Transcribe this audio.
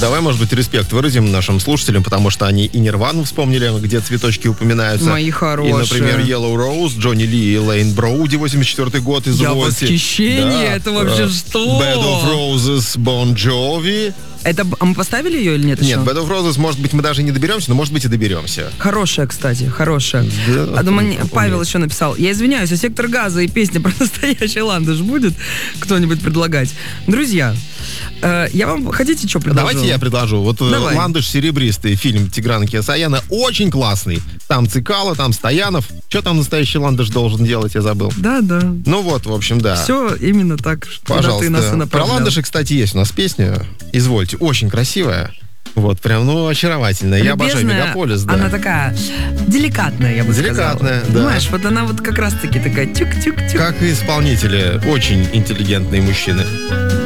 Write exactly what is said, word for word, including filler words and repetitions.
Давай, может быть, респект выразим нашим слушателям, потому что они и Нирвану вспомнили, где цветочки упоминаются. Мои хорошие. И, например, Yellow Rose, Джонни Ли и Лейн Броуди, восемьдесят четвёртый год из Я в Вольти. восхищении, это вообще Uh, что? Bed of Roses, Bon Jovi. Это а мы поставили ее или нет еще? Нет, Bed of Roses, может быть, мы даже не доберемся, но, может быть, и доберемся. Хорошая, кстати, хорошая. Да, а думаю, вполне. Павел еще написал. Я извиняюсь, а «Сектор газа» и песня про настоящий ландыш будет кто-нибудь предлагать? Друзья, э, я вам хотите что предложу? Давайте я предложу. Вот Давай. «Ландыш серебристый», фильм Тиграна Кеосаяна, очень классный. Там Цикало, там Стоянов. Что там настоящий ландыш должен делать, я забыл. Да, да. Ну вот, в общем, да. Все именно так, куда ты нас и Пожалуйста. Про направлял. ландыши, кстати, есть у нас песня. Извольте. Очень красивая. Вот, прям, ну, очаровательная. Я обожаю Любезная, Мегаполис, да. Она такая деликатная, я бы Деликатная, сказала. да. Понимаешь, вот она вот как раз-таки такая тюк-тюк-тюк. Как и исполнители. Очень интеллигентные мужчины.